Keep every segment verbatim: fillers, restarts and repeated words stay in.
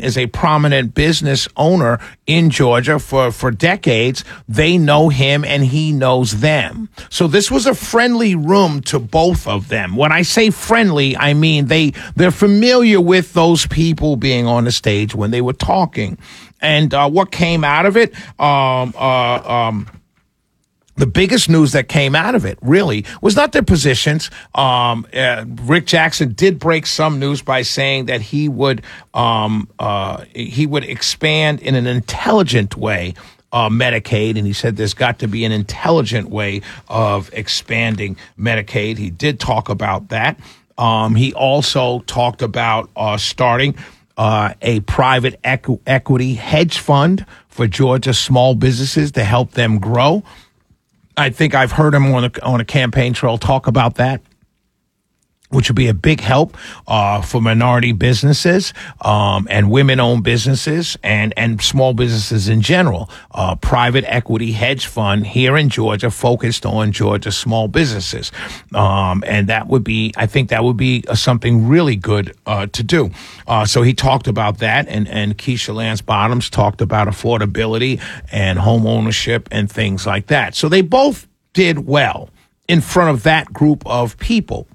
is a prominent business owner in Georgia for, for decades. They know him and he knows them. So this was a friendly room to both of them. When I say friendly, I mean they, they're familiar with those people being on the stage when they were talking. And uh, what came out of it, um, uh, um, the biggest news that came out of it, really, was not their positions. Um, uh, Rick Jackson did break some news by saying that he would um, uh, he would expand in an intelligent way uh, Medicaid, and he said there's got to be an intelligent way of expanding Medicaid. He did talk about that. Um, he also talked about uh, starting uh, a private equ- equity hedge fund for Georgia small businesses to help them grow. I think I've heard him on a, on a campaign trail talk about that, which would be a big help uh, for minority businesses um, and women-owned businesses and, and small businesses in general. Uh, private equity hedge fund here in Georgia focused on Georgia small businesses. Um, and that would be, I think that would be uh, something really good uh, to do. Uh, so he talked about that, and, and Keisha Lance Bottoms talked about affordability and home ownership and things like that. So they both did well in front of that group of people.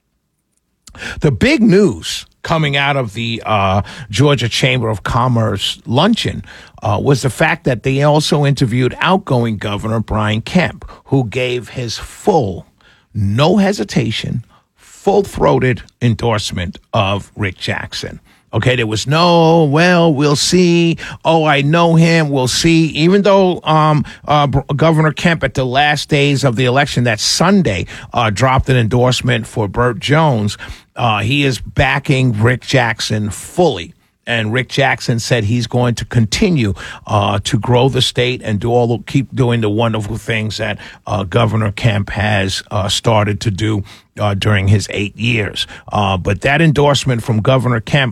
The big news coming out of the uh, Georgia Chamber of Commerce luncheon uh, was the fact that they also interviewed outgoing Governor Brian Kemp, who gave his full, no hesitation, full-throated endorsement of Rick Jackson. Okay, there was no, well, we'll see. Oh, I know him. We'll see. Even though um, uh, Governor Kemp at the last days of the election, that Sunday, uh, dropped an endorsement for Burt Jones, uh, he is backing Rick Jackson fully. And Rick Jackson said he's going to continue uh, to grow the state and do all the, keep doing the wonderful things that uh, Governor Kemp has uh, started to do uh, during his eight years. Uh, but that endorsement from Governor Kemp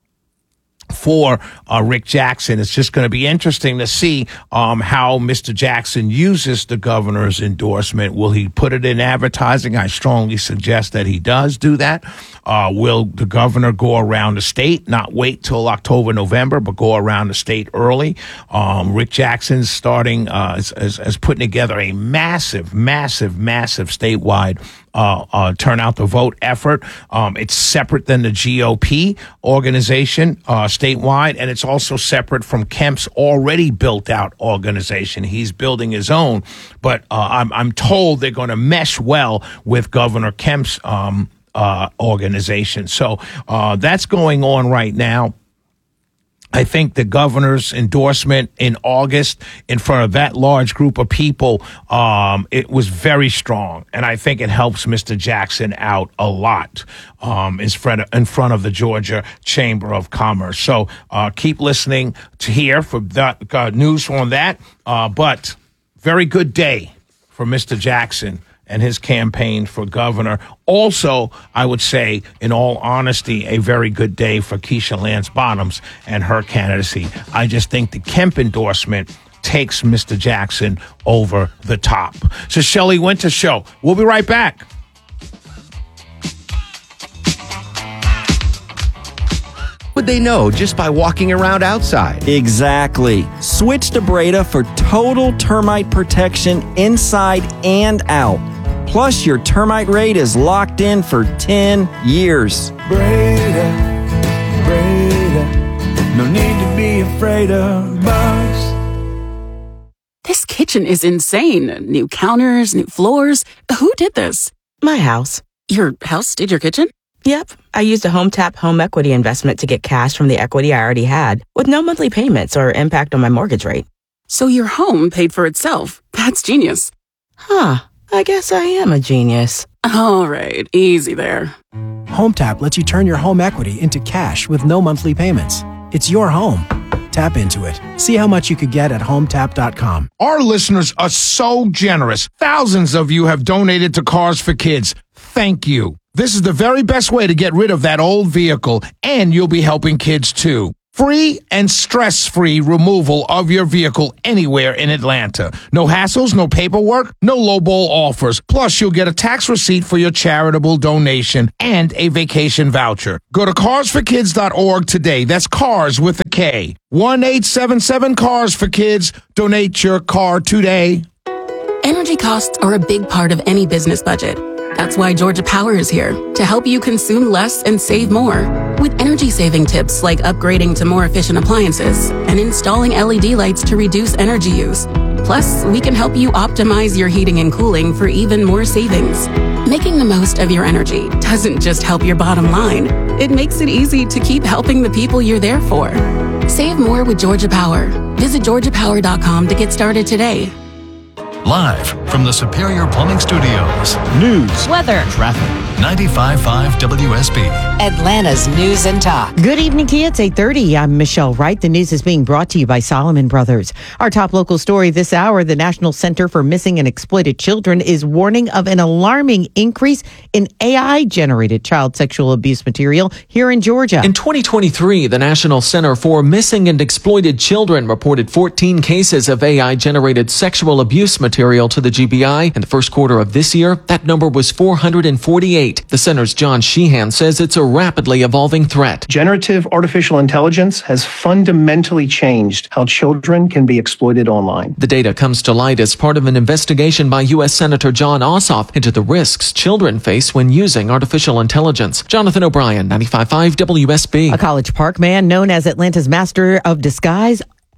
for uh, Rick Jackson, it's just going to be interesting to see um, how Mister Jackson uses the governor's endorsement. Will he put it in advertising? I strongly suggest that he does do that. Uh, will the governor go around the state, not wait till October, November, but go around the state early? Um, Rick Jackson's starting, uh, is, is, is putting together a massive, massive, massive statewide Uh, uh, turn out the vote effort. Um, it's separate than the G O P organization uh, statewide, and it's also separate from Kemp's already built out organization. He's building his own, but uh, I'm, I'm told they're going to mesh well with Governor Kemp's um, uh, organization. So uh, that's going on right now. I think the governor's endorsement in August in front of that large group of people, um, it was very strong. And I think it helps Mister Jackson out a lot um, in, front of, in front of the Georgia Chamber of Commerce. So uh, keep listening to hear for that, uh, news on that. Uh, but very good day for Mister Jackson and his campaign for governor. Also, I would say, in all honesty, a very good day for Keisha Lance Bottoms and her candidacy. I just think the Kemp endorsement takes Mister Jackson over the top. So Shelley Winter Show. We'll be right back. Would they know just by walking around outside? Exactly. Switch to Breda for total termite protection inside and out. Plus, your termite rate is locked in for ten years. Breda, Breda, no need to be afraid of bugs. This kitchen is insane. New counters, new floors. Who did this? My house. Your house did your kitchen? Yep. I used a HomeTap home equity investment to get cash from the equity I already had, with no monthly payments or impact on my mortgage rate. So your home paid for itself. That's genius. Huh. I guess I am a genius. All right. Easy there. HomeTap lets you turn your home equity into cash with no monthly payments. It's your home. Tap into it. See how much you could get at home tap dot com. Our listeners are so generous. Thousands of you have donated to Cars for Kids. Thank you. This is the very best way to get rid of that old vehicle, and you'll be helping kids too. Free and stress-free removal of your vehicle anywhere in Atlanta. No hassles, no paperwork, no lowball offers. Plus, you'll get a tax receipt for your charitable donation and a vacation voucher. Go to cars for kids dot org today. That's cars with a K. one eight seven seven cars for kids. Donate your car today. Energy costs are a big part of any business budget. That's why Georgia Power is here, to help you consume less and save more. With energy-saving tips like upgrading to more efficient appliances and installing L E D lights to reduce energy use. Plus, we can help you optimize your heating and cooling for even more savings. Making the most of your energy doesn't just help your bottom line. It makes it easy to keep helping the people you're there for. Save more with Georgia Power. Visit georgia power dot com to get started today. Live from the Superior Plumbing Studios. News, weather, traffic. ninety-five point five W S B. Atlanta's News and Talk. Good evening to you. It's eight thirty. I'm Michelle Wright. The news is being brought to you by Solomon Brothers. Our top local story this hour, the National Center for Missing and Exploited Children is warning of an alarming increase in A I-generated child sexual abuse material here in Georgia. In twenty twenty-three, the National Center for Missing and Exploited Children reported fourteen cases of A I-generated sexual abuse material to the G B I. In the first quarter of this year, that number was four hundred forty-eight. The center's John Sheehan says it's a rapidly evolving threat. Generative artificial intelligence has fundamentally changed how children can be exploited online. The data comes to light as part of an investigation by U S Senator John Ossoff into the risks children face when using artificial intelligence. Jonathan O'Brien, ninety-five point five W S B. A College Park man known as Atlanta's Master of Disguise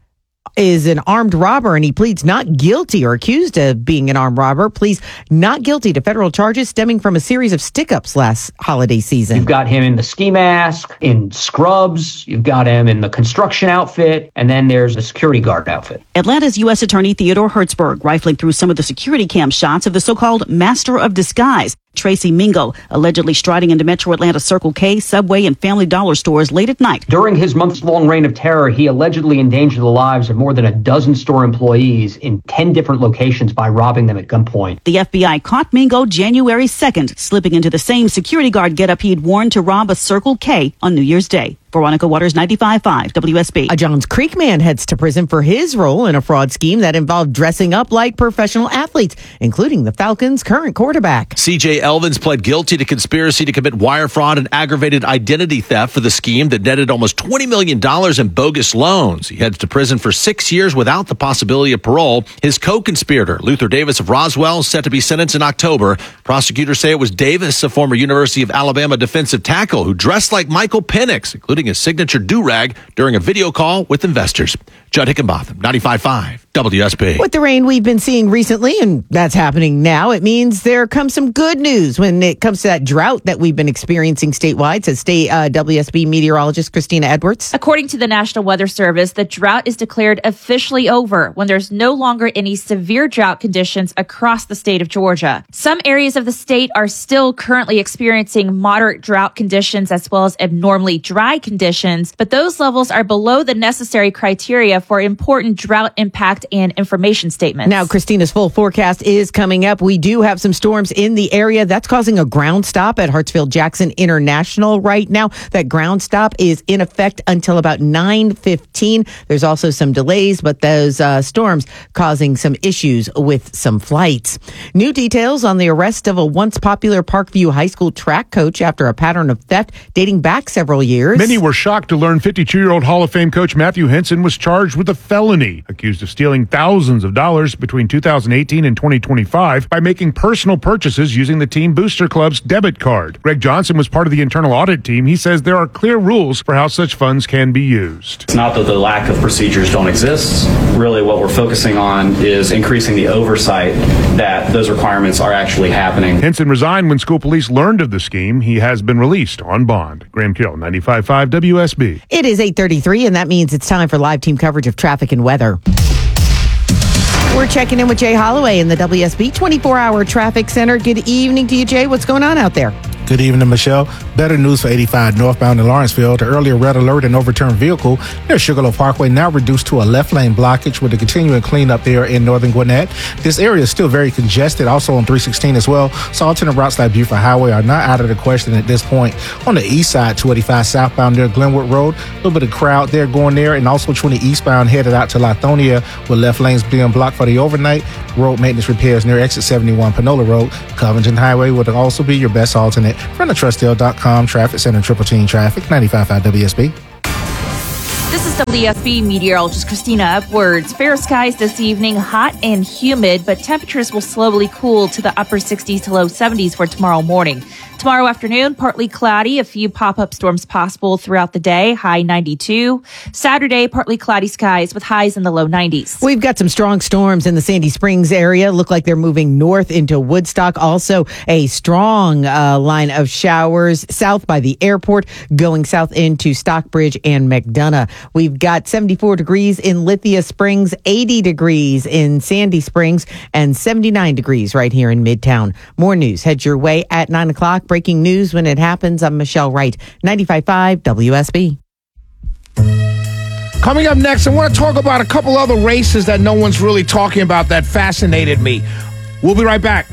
is an armed robber, and he pleads not guilty, or accused of being an armed robber, pleads not guilty to federal charges stemming from a series of stick-ups last holiday season. You've got him in the ski mask, in scrubs, you've got him in the construction outfit, and then there's the security guard outfit. Atlanta's U S Attorney Theodore Hertzberg rifling through some of the security cam shots of the so-called Master of Disguise, Tracy Mingo, allegedly striding into Metro Atlanta Circle K, Subway, and Family Dollar stores late at night. During his months-long reign of terror, he allegedly endangered the lives of more than a dozen store employees in ten different locations by robbing them at gunpoint. The F B I caught Mingo January second, slipping into the same security guard getup he'd worn to rob a Circle K on New Year's Day. Veronica Waters, ninety-five point five W S B. A Johns Creek man heads to prison for his role in a fraud scheme that involved dressing up like professional athletes, including the Falcons' current quarterback. C J Elvins pled guilty to conspiracy to commit wire fraud and aggravated identity theft for the scheme that netted almost twenty million dollars in bogus loans. He heads to prison for six years without the possibility of parole. His co-conspirator, Luther Davis of Roswell, is set to be sentenced in October. Prosecutors say it was Davis, a former University of Alabama defensive tackle, who dressed like Michael Penix, including his signature do-rag, during a video call with investors. Judd Hickenbotham, ninety-five point five W S B. With the rain we've been seeing recently, and that's happening now, it means there comes some good news when it comes to that drought that we've been experiencing statewide, says State uh, W S B meteorologist Christina Edwards. According to the National Weather Service, the drought is declared officially over when there's no longer any severe drought conditions across the state of Georgia. Some areas of the state are still currently experiencing moderate drought conditions as well as abnormally dry conditions, but those levels are below the necessary criteria for important drought impact and information statements. Now, Christina's full forecast is coming up. We do have some storms in the area. That's causing a ground stop at Hartsfield-Jackson International right now. That ground stop is in effect until about nine fifteen. There's also some delays, but those uh, storms causing some issues with some flights. New details on the arrest of a once popular Parkview High School track coach after a pattern of theft dating back several years. Many were shocked to learn fifty-two-year-old Hall of Fame coach Matthew Henson was charged with a felony, accused of stealing thousands of dollars between two thousand eighteen and twenty twenty-five by making personal purchases using the Team Booster Club's debit card. Greg Johnson was part of the internal audit team. He says there are clear rules for how such funds can be used. It's not that the lack of procedures don't exist. Really what we're focusing on is increasing the oversight that those requirements are actually happening. Henson resigned when school police learned of the scheme. He has been released on bond. Graham Carroll, ninety-five point five W S B. It is eight thirty-three, and that means it's time for live team coverage of traffic and weather. We're checking in with Jay Holloway in the W S B twenty-four hour traffic center. Good evening to you, Jay. What's going on out there? Good evening, Michelle. Better news for eighty-five northbound in Lawrenceville. The earlier red alert and overturned vehicle near Sugarloaf Parkway now reduced to a left lane blockage with a continuing cleanup there in northern Gwinnett. This area is still very congested, also on three sixteen as well. So alternate routes like Buford Highway are not out of the question at this point. On the east side, two eighty-five southbound near Glenwood Road, a little bit of crowd there going there, and also twenty eastbound headed out to Lithonia with left lanes being blocked for the overnight. Road maintenance repairs near exit seventy-one Panola Road. Covington Highway would also be your best alternate. From the Trustdale dot com Traffic Center Triple Team Traffic, ninety-five point five W S B. This is W S B meteorologist Christina Upwards. Fair skies this evening, hot and humid, but temperatures will slowly cool to the upper sixties to low seventies for tomorrow morning. Tomorrow afternoon, partly cloudy, a few pop-up storms possible throughout the day, high ninety-two. Saturday, partly cloudy skies with highs in the low nineties. We've got some strong storms in the Sandy Springs area. Look like they're moving north into Woodstock. Also, a strong uh, line of showers south by the airport, going south into Stockbridge and McDonough. We've got seventy-four degrees in Lithia Springs, eighty degrees in Sandy Springs, and seventy-nine degrees right here in Midtown. More news heads your way at nine o'clock. Breaking news when it happens. I'm Michelle Wright, ninety-five point five W S B. Coming up next, I want to talk about a couple other races that no one's really talking about that fascinated me. We'll be right back.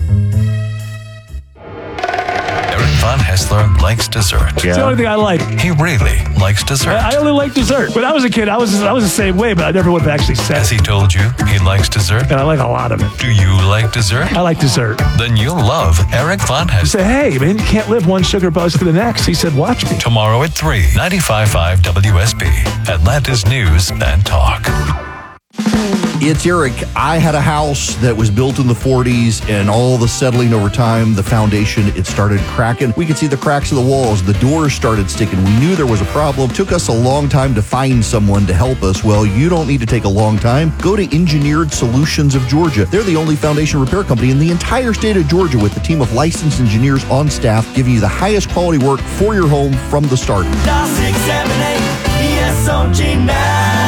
Von Hessler likes dessert. It's the only thing I like. He really likes dessert. I only like dessert. When I was a kid, I was I was the same way, but I never would have actually said. Has he told you he likes dessert? And I like a lot of it. Do you like dessert? I like dessert. Then you'll love Eric Von Hessler. You say, hey, man, you can't live one sugar buzz to the next. He said, watch me. Tomorrow at three, ninety-five point five W S B, Atlanta's News and Talk. It's Eric. I had a house that was built in the forties, and all the settling over time, the foundation, it started cracking. We could see the cracks of the walls. The doors started sticking. We knew there was a problem. It took us a long time to find someone to help us. Well, you don't need to take a long time. Go to Engineered Solutions of Georgia. They're the only foundation repair company in the entire state of Georgia with a team of licensed engineers on staff giving you the highest quality work for your home from the start. Dial six seven eight E S O G now.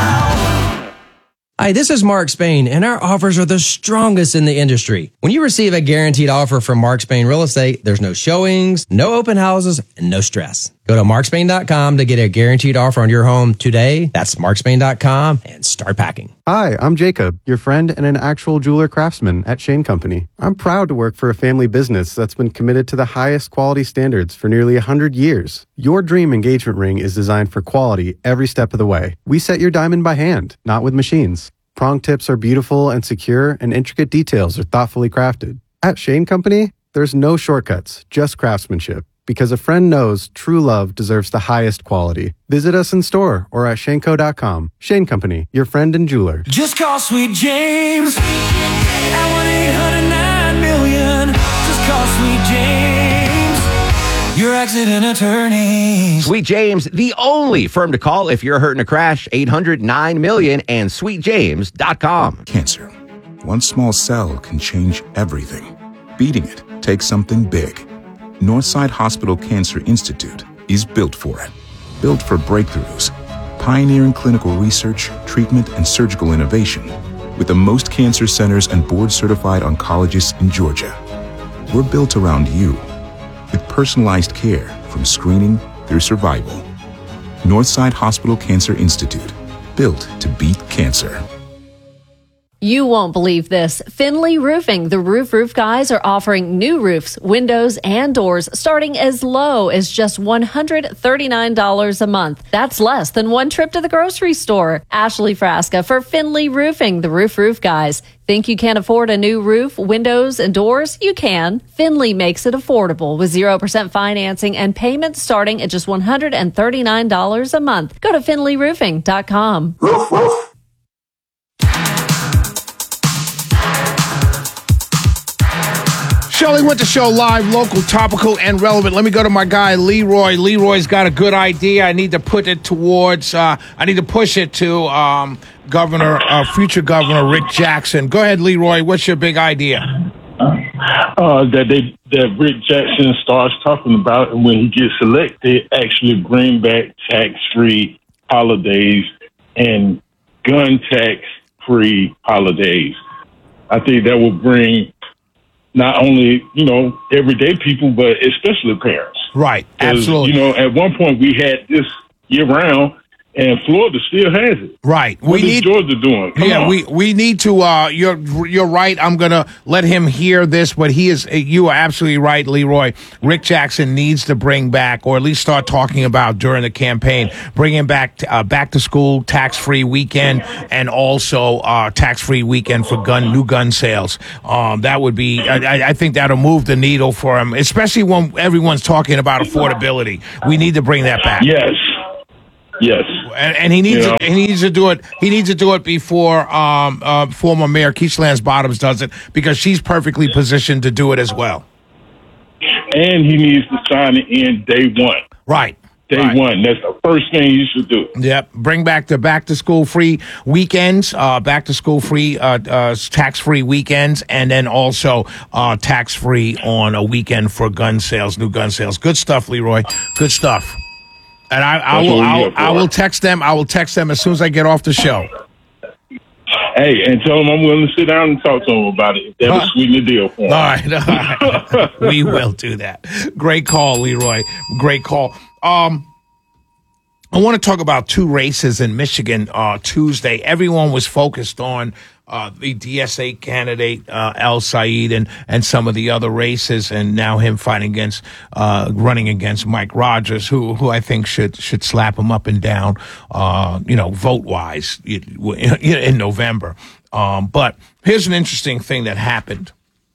Hi, this is Mark Spain, and our offers are the strongest in the industry. When you receive a guaranteed offer from Mark Spain Real Estate, there's no showings, no open houses, and no stress. Go to mark spain dot com to get a guaranteed offer on your home today. That's mark spain dot com and start packing. Hi, I'm Jacob, your friend and an actual jeweler craftsman at Shane Company. I'm proud to work for a family business that's been committed to the highest quality standards for nearly one hundred years. Your dream engagement ring is designed for quality every step of the way. We set your diamond by hand, not with machines. Prong tips are beautiful and secure, and intricate details are thoughtfully crafted. At Shane Company, there's no shortcuts, just craftsmanship. Because a friend knows true love deserves the highest quality. Visit us in store or at shaneco dot com. Shane Company, your friend and jeweler. Just call Sweet James at one eight hundred nine million. Just call Sweet James, your accident attorney. Sweet James, the only firm to call if you're hurt in a crash. eight hundred nine million and sweet james dot com. Cancer. One small cell can change everything. Beating it takes something big. Northside Hospital Cancer Institute is built for it. Built for breakthroughs, pioneering clinical research, treatment, and surgical innovation, with the most cancer centers and board-certified oncologists in Georgia. We're built around you, with personalized care from screening through survival. Northside Hospital Cancer Institute, built to beat cancer. You won't believe this. Finley Roofing, the Roof Roof Guys, are offering new roofs, windows, and doors starting as low as just one hundred thirty-nine dollars a month. That's less than one trip to the grocery store. Ashley Frasca for Finley Roofing, the Roof Roof Guys. Think you can't afford a new roof, windows, and doors? You can. Finley makes it affordable with zero percent financing and payments starting at just one hundred thirty-nine dollars a month. Go to finley roofing dot com. Roof, roof. Shelley went to show live, local, topical, and relevant. Let me go to my guy, Leroy. Leroy's got a good idea. I need to put it towards, uh, I need to push it to um, Governor, uh, future Governor Rick Jackson. Go ahead, Leroy. What's your big idea? Uh, that they that Rick Jackson starts talking about, and when he gets elected, actually bring back tax-free holidays and gun tax-free holidays. I think that will bring not only, you know, everyday people, but especially parents. Right, 'Cause, absolutely. You know, at one point we had this year round, and Florida still has it. Right. What we is need Georgia doing? Come yeah, on. we we need to. Uh, you're you're right. I'm gonna let him hear this, but he is. You are absolutely right, Leroy. Rick Jackson needs to bring back, or at least start talking about during the campaign, bringing back uh, back to school tax free weekend, and also uh, tax free weekend for gun new gun sales. Um, that would be. I, I think that'll move the needle for him, especially when everyone's talking about affordability. We need to bring that back. Yes. Yes, and, and he needs You know? to, he needs to do it. He needs to do it before um, uh, former Mayor Keisha Lance Bottoms does it, because she's perfectly positioned to do it as well. And he needs to sign it in day one. Right. Day Right. one. That's the first thing you should do. Yep. Bring back the back to school free weekends, uh, back to school free, uh, uh, tax free weekends, and then also uh, tax free on a weekend for gun sales, new gun sales. Good stuff, Leroy. Good stuff. And I, I That's will, what we're I'll, here for. I will text them. I will text them as soon as I get off the show. Hey, and tell him I'm willing to sit down and talk to him about it. That would Huh? sweeten the deal for him. All right, all right. We will do that. Great call, Leroy. Great call. Um, I want to talk about two races in Michigan uh, Tuesday. Everyone was focused on uh, the D S A candidate, uh, El Said, and, and some of the other races, and now him fighting against, uh, running against Mike Rogers, who who I think should should slap him up and down, uh, you know, vote wise in November. Um, but here's an interesting thing that happened.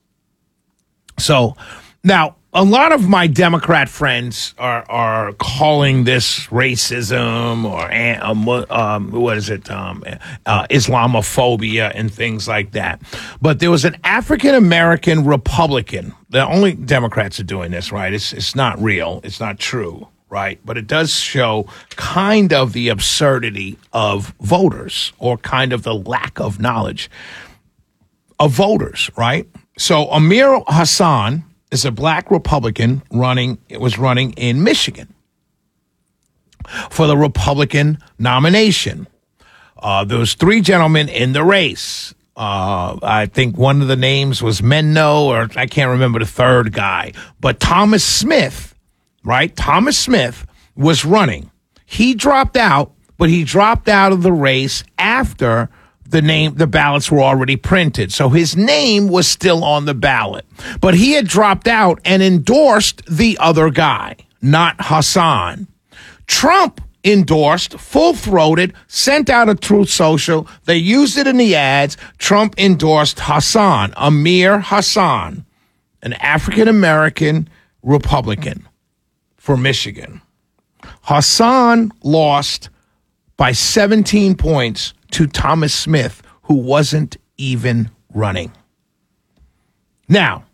So now, a lot of my Democrat friends are are calling this racism or um, um, what is it, um, uh, Islamophobia and things like that. But there was an African American Republican. The only Democrats are doing this, right? It's it's not real. It's not true, right? But it does show kind of the absurdity of voters, or kind of the lack of knowledge of voters, right? So Amir Hassan is a black Republican running, it was running in Michigan for the Republican nomination. Uh, there was three gentlemen in the race. Uh, I think one of the names was Menno, or I can't remember the third guy. But Thomas Smith, right? Thomas Smith was running. He dropped out, but he dropped out of the race after the name, the ballots were already printed. So his name was still on the ballot, but he had dropped out and endorsed the other guy, not Hassan. Trump endorsed, full-throated, sent out a Truth Social. They used it in the ads. Trump endorsed Hassan, Amir Hassan, an African-American Republican for Michigan. Hassan lost by seventeen points to Thomas Smith, who wasn't even running. Now,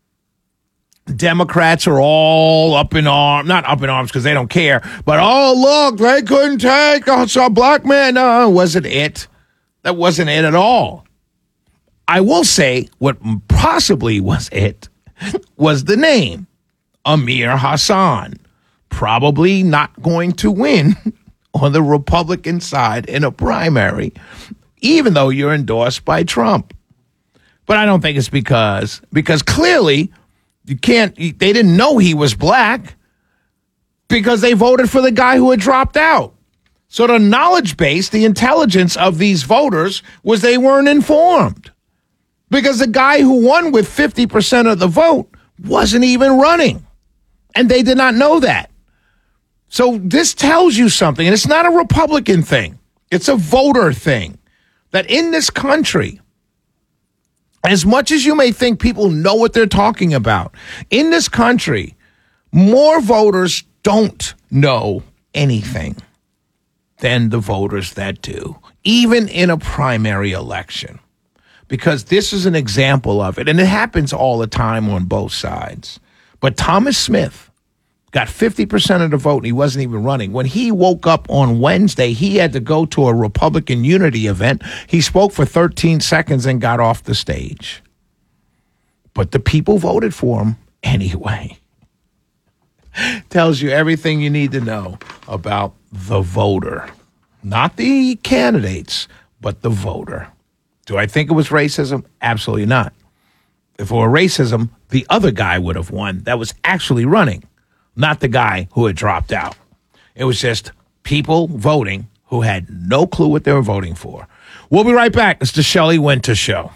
Democrats are all up in arms, not up in arms because they don't care, but oh, look, they couldn't take a black man. No, it wasn't it. That wasn't it at all. I will say what possibly was it was the name, Amir Hassan. Probably not going to win on the Republican side in a primary, even though you're endorsed by Trump. But I don't think it's because, because clearly you can't, they didn't know he was black because they voted for the guy who had dropped out. So the knowledge base, the intelligence of these voters was they weren't informed because the guy who won with fifty percent of the vote wasn't even running. And they did not know that. So this tells you something, and it's not a Republican thing. It's a voter thing, that in this country, as much as you may think people know what they're talking about, in this country, more voters don't know anything than the voters that do, even in a primary election, because this is an example of it, and it happens all the time on both sides. But Thomas Smith got fifty percent of the vote, and he wasn't even running. When he woke up on Wednesday, he had to go to a Republican Unity event. He spoke for thirteen seconds and got off the stage. But the people voted for him anyway. Tells you everything you need to know about the voter. Not the candidates, but the voter. Do I think it was racism? Absolutely not. if it were racism, the other guy would have won that was actually running, not the guy who had dropped out. It was just people voting who had no clue what they were voting for. We'll be right back. It's the Shelley Winter Show.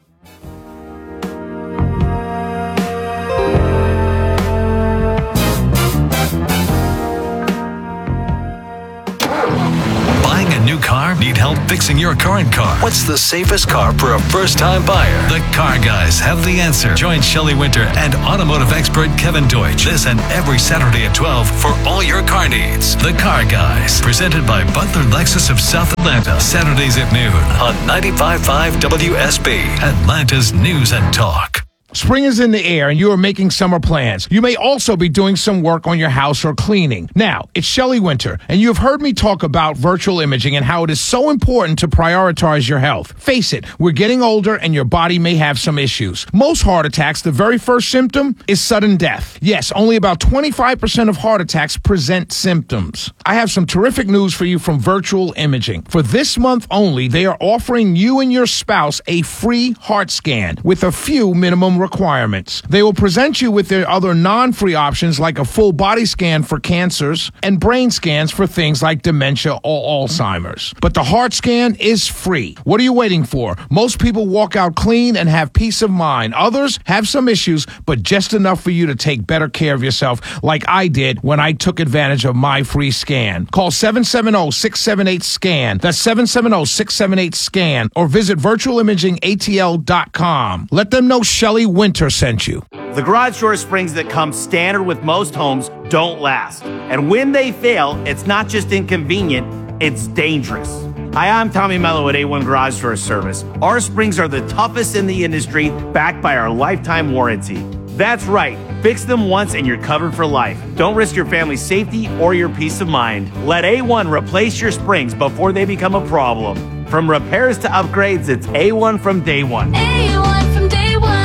Buying a new car? Need help fixing your current car? What's the safest car for a first-time buyer? The Car Guys have the answer. Join Shelley Winter and automotive expert Kevin Deutsch this and every Saturday at twelve for all your car needs. The Car Guys, presented by Butler Lexus of South Atlanta. Saturdays at noon on ninety-five point five W S B, Atlanta's News and Talk. Spring is in the air and you are making summer plans. You may also be doing some work on your house or cleaning. Now, it's Shelley Winter, and you have heard me talk about virtual imaging and how it is so important to prioritize your health. Face it, we're getting older and your body may have some issues. Most heart attacks, the very first symptom is sudden death. Yes, only about twenty-five percent of heart attacks present symptoms. I have some terrific news for you from Virtual Imaging. For this month only, they are offering you and your spouse a free heart scan with a few minimum requirements. They will present you with their other non-free options like a full body scan for cancers and brain scans for things like dementia or Alzheimer's. But the heart scan is free. What are you waiting for? Most people walk out clean and have peace of mind. Others have some issues, but just enough for you to take better care of yourself like I did when I took advantage of my free scan. Call seven seven zero, six seven eight, SCAN. That's seven seven zero, six seven eight, SCAN. Or visit virtual imaging A T L dot com. Let them know Shelley Winter sent you. The garage door springs that come standard with most homes don't last. And when they fail, it's not just inconvenient, it's dangerous. Hi, I'm Tommy Mello at A one Garage Door Service. Our springs are the toughest in the industry, backed by our lifetime warranty. That's right. Fix them once and you're covered for life. Don't risk your family's safety or your peace of mind. Let A one replace your springs before they become a problem. From repairs to upgrades, it's A one from day one. A one from day one.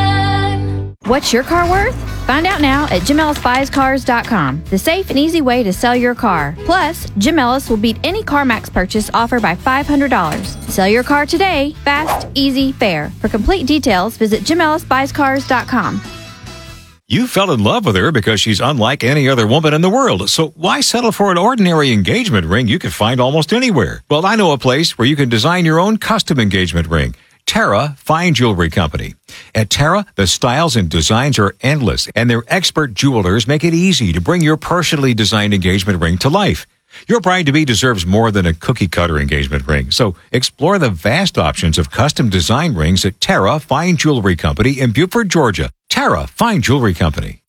What's your car worth? Find out now at Jim Ellis Buys Cars dot com, the safe and easy way to sell your car. Plus, Jim Ellis will beat any CarMax purchase offered by five hundred dollars. Sell your car today. Fast, easy, fair. For complete details, visit Jim Ellis Buys Cars dot com. You fell in love with her because she's unlike any other woman in the world. So why settle for an ordinary engagement ring you could find almost anywhere? Well, I know a place where you can design your own custom engagement ring. Terra Fine Jewelry Company. At Terra, the styles and designs are endless, and their expert jewelers make it easy to bring your personally designed engagement ring to life. Your bride-to-be deserves more than a cookie-cutter engagement ring, so explore the vast options of custom design rings at Terra Fine Jewelry Company in Beaufort, Georgia. Terra Fine Jewelry Company.